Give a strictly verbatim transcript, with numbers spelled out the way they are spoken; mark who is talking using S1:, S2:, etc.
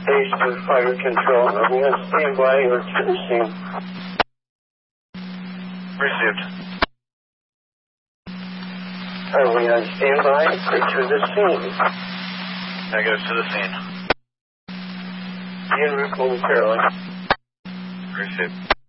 S1: base to fire control. Are we on standby or to the scene?
S2: Received.
S1: Are we on standby or to the scene?
S2: Negative to the scene.
S1: Be en route momentarily.
S2: Received.